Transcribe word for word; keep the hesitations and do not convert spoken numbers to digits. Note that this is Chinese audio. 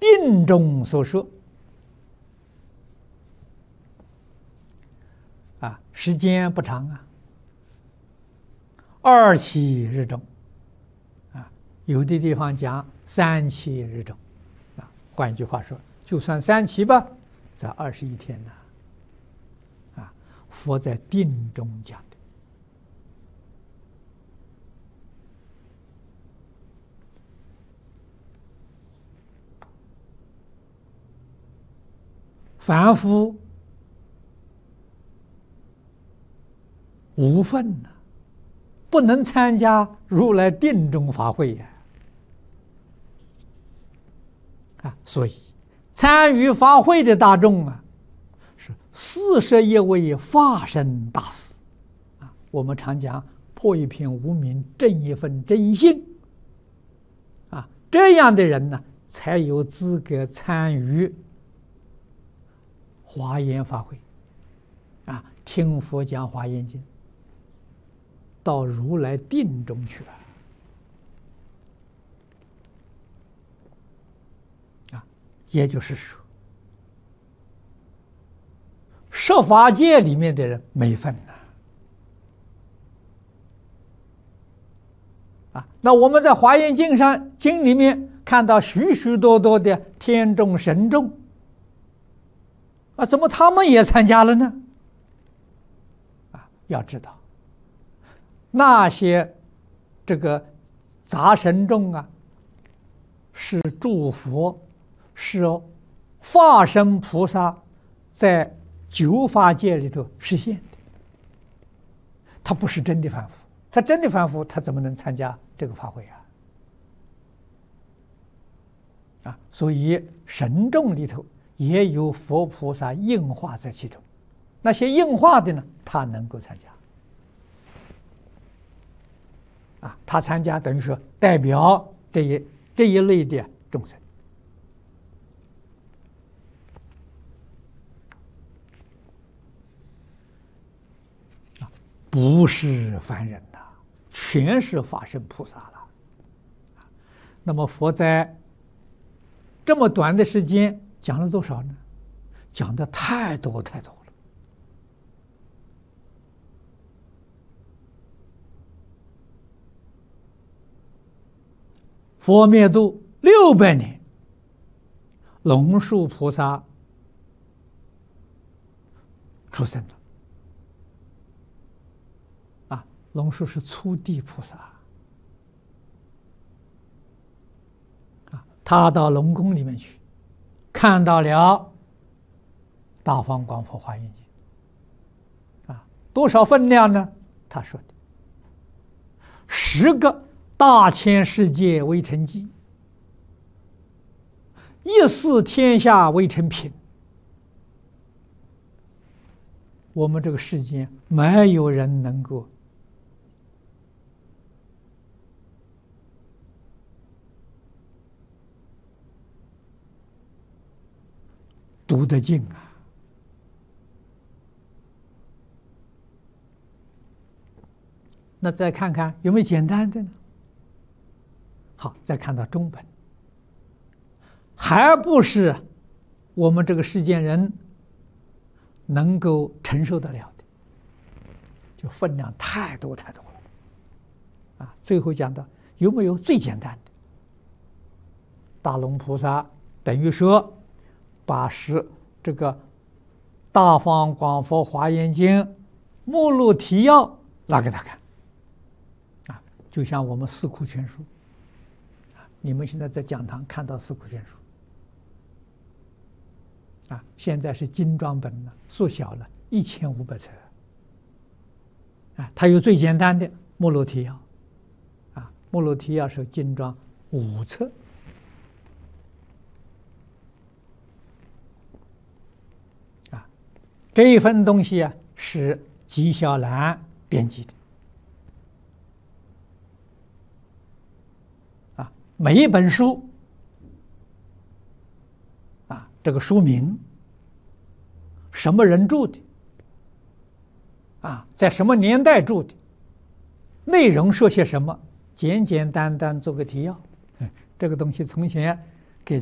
定中所说。啊，时间不长啊，二七日中，啊，有的地方讲三七日中，啊，换一句话说，就算三七吧，在二十一天呢，啊，佛在定中讲的。凡夫无分呐、啊，不能参加如来定中法会呀！啊，所以参与法会的大众啊，是四十一位法身大士啊。我们常讲破一片无明，正一份真心啊，这样的人呢，才有资格参与华严法会啊，听佛讲华严经。到如来定中去了啊，也就是说，十法界里面的人没份呐啊。那我们在华严经上经里面看到许许多多的天众神众啊，怎么他们也参加了呢？啊，要知道。那些这个杂神众啊，是诸佛，是化身菩萨在九法界里头实现的。他不是真的凡夫，他真的凡夫，他怎么能参加这个法会啊？啊，所以神众里头也有佛菩萨应化在其中，那些应化的呢，他能够参加。啊，他参加等于说代表这一这一类的众生啊，不是凡人呐，全是法身菩萨了。那么佛在这么短的时间讲了多少呢？讲的太多太多了。佛灭度六百年，龙树菩萨出生了。啊，龙树是初地菩萨。啊，他到龙宫里面去，看到了《大方广佛华严经》。啊，多少分量呢？他说的十个。大千世界为成绩，一四天下为成品。我们这个世间没有人能够读得尽啊！那再看看有没有简单的呢？好，再看到中本，还不是我们这个世间人能够承受得了的，就分量太多太多了。啊，最后讲到有没有最简单的？大龙菩萨等于说把是这个《大方广佛华严经》目录提要拿给他看，啊，就像我们四库全书。你们现在在讲堂看到四库全书啊，现在是精装本了，缩小了一千五百册啊。它有最简单的目录提要啊，目录提要是精装五册啊。这一份东西啊是纪晓岚编辑的。每一本书啊，这个书名，什么人著的啊，在什么年代著的，内容说些什么，简简单单做个提要。这个东西从前